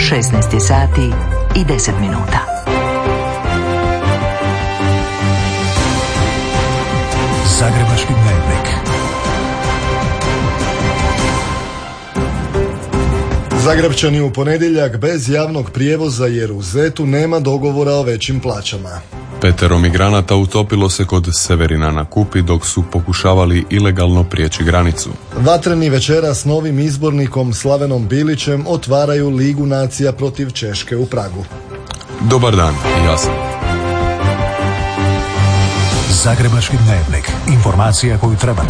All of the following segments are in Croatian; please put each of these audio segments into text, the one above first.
16 sati i 10 minuta. Zagrebački dnevnik. Zagrepčani u ponedjeljak bez javnog prijevoza jer u Zetu nema dogovora o većim plaćama. 5 migranata utopilo se kod Severina na Kupi dok su pokušavali ilegalno prijeći granicu. Vatreni večera s novim izbornikom Slavenom Bilićem otvaraju Ligu nacija protiv Češke u Pragu. Dobar dan, ja sam. Zagrebački dnevnik. Informacija koju trebate.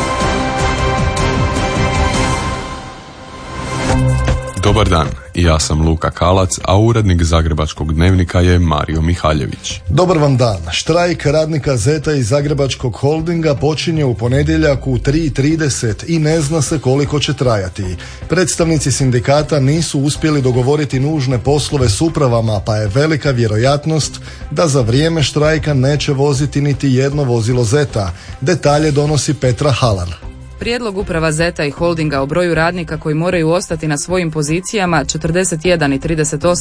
Dobar dan, ja sam Luka Kalac, a urednik Zagrebačkog dnevnika je Mario Mihaljević. Dobar vam dan. Štrajk radnika Zeta i Zagrebačkog holdinga počinje u ponedjeljak u 3:30 i ne zna se koliko će trajati. Predstavnici sindikata nisu uspjeli dogovoriti nužne poslove s upravama, pa je velika vjerojatnost da za vrijeme štrajka neće voziti niti jedno vozilo Zeta. Detalje donosi Petra Halar. Prijedlog uprava Zeta i holdinga o broju radnika koji moraju ostati na svojim pozicijama 41 i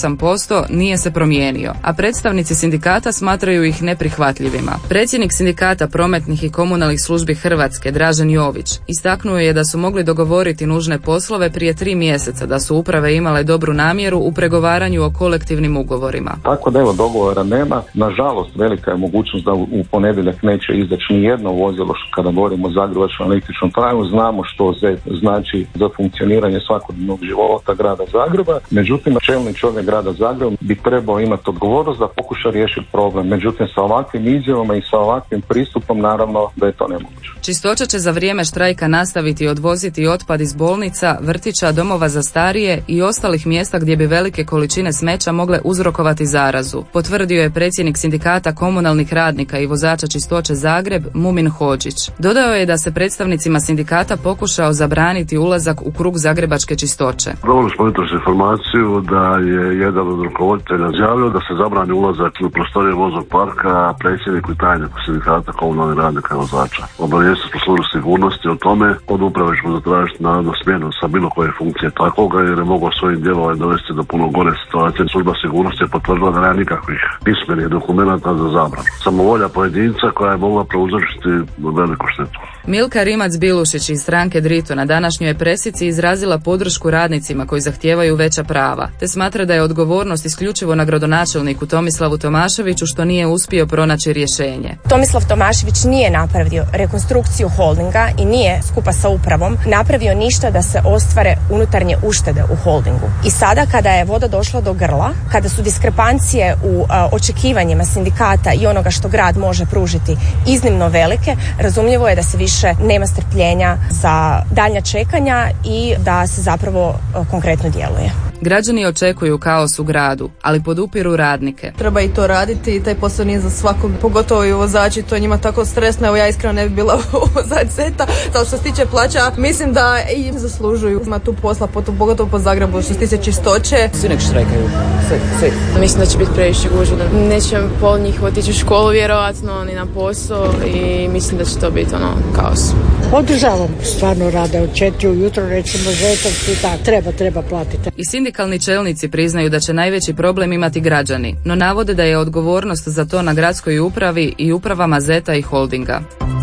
38% nije se promijenio, a predstavnici sindikata smatraju ih neprihvatljivima. Predsjednik sindikata prometnih i komunalnih službi Hrvatske, Dražen Jović, istaknuo je da su mogli dogovoriti nužne poslove prije 3 mjeseca, da su uprave imale dobru namjeru u pregovaranju o kolektivnim ugovorima. Tako da evo dogovora nema. Nažalost, velika je mogućnost da u ponedjeljak neće izaći ni jedno vozilo kada govorimo o zagrebačkom električnom tramvaju. Znamo što Zet znači za funkcioniranje svakodnevnog života grada Zagreba. Međutim, čelni čovjek grada Zagreba bi trebao imati odgovornost da pokuša riješiti problem. Međutim, sa ovakvim izjavama i sa ovakvim pristupom naravno da je to nemoguće. Čistoća će za vrijeme štrajka nastaviti odvoziti otpad iz bolnica, vrtića, domova za starije i ostalih mjesta gdje bi velike količine smeća mogle uzrokovati zarazu. Potvrdio je predsjednik sindikata komunalnih radnika i vozača čistoće Zagreb, Mumin Hodžić. Dodao je da se predstavnicima sindikata pokušao zabraniti ulazak u krug zagrebačke čistoće. Dobro smo jutros informaciju da je jedan od rukovoditelja izjavio da se zabrani ulazak u prostorije voznog parka predsjedniku i tajniku sindikata komunalnih radnika i vozača. Obavijestili smo službu sigurnosti o tome, od uprave ćemo zatražiti naravno smjenu sa bilo koje funkcije takoga jer je mogao svojim djelovanjem dovesti do puno gore situacije. Služba sigurnosti je potvrdila da nema nikakvih pismenih dokumenata za zabranu. Samovolja pojedinca koja je mogla prouzročiti veliku štetu. Milka Rimac-Bilušić iz stranke Drito na današnjoj presici izrazila podršku radnicima koji zahtijevaju veća prava, te smatra da je odgovornost isključivo na gradonačelniku Tomislavu Tomaševiću što nije uspio pronaći rješenje. Tomislav Tomašević nije napravio rekonstrukciju holdinga i nije skupa sa upravom napravio ništa da se ostvare unutarnje uštede u holdingu. I sada kada je voda došla do grla, kada su diskrepancije u očekivanjima sindikata i onoga što grad može pružiti iznimno velike, razumljivo je da se više nema strpljenja za daljnja čekanja i da se zapravo konkretno djeluje. Građani očekuju kaos u gradu, ali podupiru radnike. Treba i to raditi i taj posao nije za svakog, pogotovo i vozači, to je njima tako stresno. Evo ja iskreno ne bi bila vozač Zeta, ali što se tiče plaća, mislim da i zaslužuju. Ima tu posla, pogotovo po Zagrebu, što se tiče čistoće. Svi nek štrajkaju, sve. Mislim da će biti previše gužve, da neće pol njih otići u školu vjerovatno, ni na posao i mislim da će to biti kaos. Podržavam stvarno rade od 4 ujutro, recimo Zetovci, da treba platiti. I sindikalni čelnici priznaju da će najveći problem imati građani, no navode da je odgovornost za to na gradskoj upravi i upravama Zeta i holdinga.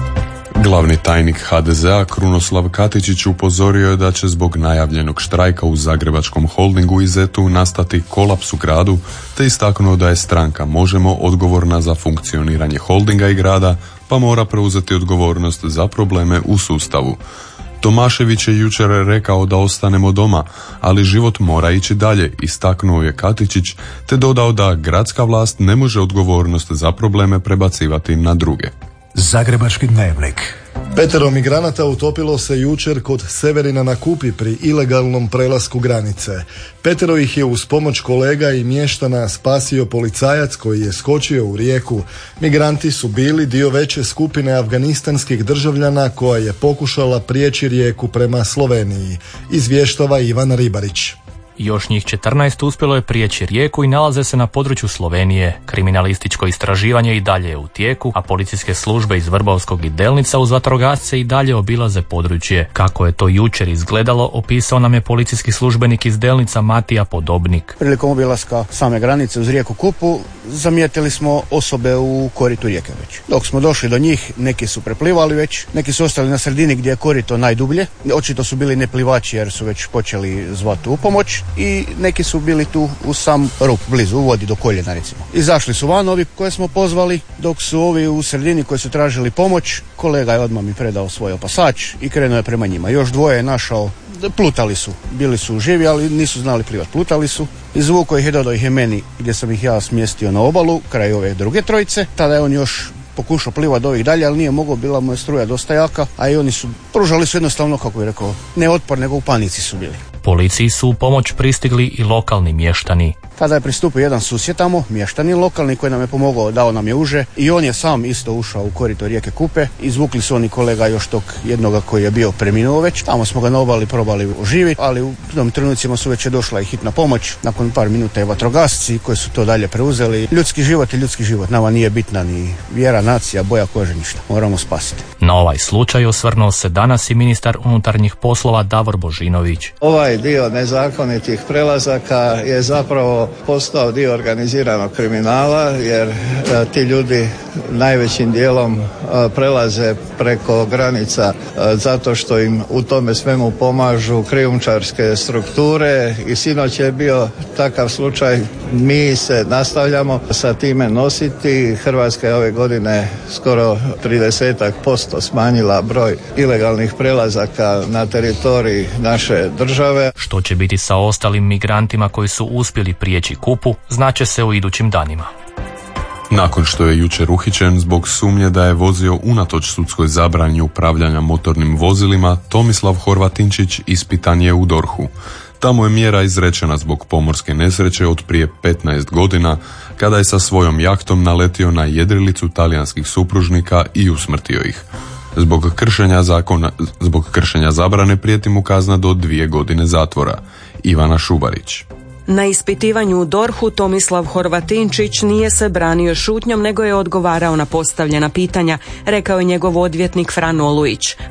Glavni tajnik HDZ-a Krunoslav Katičić upozorio je da će zbog najavljenog štrajka u Zagrebačkom holdingu i Zetu nastati kolaps u gradu, te istaknuo da je stranka Možemo odgovorna za funkcioniranje holdinga i grada, pa mora preuzeti odgovornost za probleme u sustavu. Tomašević je jučer rekao da ostanemo doma, ali život mora ići dalje, istaknuo je Katičić, te dodao da gradska vlast ne može odgovornost za probleme prebacivati na druge. Zagrebački dnevnik. 5 migranata utopilo se jučer kod Severina na Kupi pri ilegalnom prelasku granice. 5 ih je uz pomoć kolega i mještana spasio policajac koji je skočio u rijeku. Migranti su bili dio veće skupine afganistanskih državljana koja je pokušala prijeći rijeku prema Sloveniji, izvještava Ivan Ribarić. Još njih 14 uspjelo je prijeći rijeku i nalaze se na području Slovenije. Kriminalističko istraživanje i dalje je u tijeku, a policijske službe iz Vrbovskog i Delnica uz vatrogasce i dalje obilaze područje. Kako je to jučer izgledalo, opisao nam je policijski službenik iz Delnica Matija Podobnik. Prilikom obilaska same granice uz rijeku Kupu zamijetili smo osobe u koritu rijeke već. Dok smo došli do njih, neki su preplivali već, neki su ostali na sredini gdje je korito najdublje. Očito su bili neplivači jer su već počeli zvati u pomoć i neki su bili tu u sam rub, blizu, u vodi do koljena recimo. Izašli su van ovi koje smo pozvali, dok su ovi u sredini koji su tražili pomoć, kolega je odmah mi predao svoj opasač i krenuo je prema njima. Još dvoje je našao, plutali su, bili su živi, ali nisu znali plivati, plutali su. Izvukao ih je, dodao ih je meni gdje sam ih ja smjestio na obalu, kraj ove druge trojice. Tada je on još pokušao plivati do ovih dalje, ali nije mogao, bila mu je struja dosta jaka, a i oni su pružali su jednostavno, kako bih rekao, ne otpor, nego u panici su bili. Policiji su u pomoć pristigli i lokalni mještani. Tada je pristupio jedan susjed tamo, mještani lokalni, koji nam je pomogao, dao nam je uže i on je sam isto ušao u korito rijeke Kupe. Izvukli su oni kolega još tog jednoga koji je bio preminuo već. Tamo smo ga na obali probali oživiti, ali u tom trenucima su već je došla i hitna pomoć. Nakon par minuta i vatrogasci koji su to dalje preuzeli. Ljudski život je ljudski život. Nama nije bitna ni vjera, nacija, boja kože, ništa. Moramo spasiti. Na ovaj slučaj osvrnuo se danas i ministar unutarnjih poslova Davor Božinović. Ovaj dio nezakonitih prelazaka je zapravo postao dio organiziranog kriminala, jer ti ljudi najvećim dijelom prelaze preko granica zato što im u tome svemu pomažu krijumčarske strukture i sinoć je bio takav slučaj. Mi se nastavljamo sa time nositi. Hrvatska je ove godine skoro 30% smanjila broj ilegalnih prelazaka na teritoriji naše države. Što će biti sa ostalim migrantima koji su uspjeli prijeći Kupu, znaće se u idućim danima. Nakon što je jučer uhićen zbog sumnje da je vozio unatoč sudskoj zabrani upravljanja motornim vozilima, Tomislav Horvatinčić ispitan je u DORH-u. Tamo je mjera izrečena zbog pomorske nesreće od prije 15 godina, kada je sa svojom jahtom naletio na jedrilicu talijanskih supružnika i usmrtio ih. Zbog kršenja zabrane prijeti mu kazna do 2 godine zatvora. Ivana Šubarić. Na ispitivanju u DORH-u Tomislav Horvatinčić nije se branio šutnjom, nego je odgovarao na postavljena pitanja, rekao je njegov odvjetnik Fran Olujić.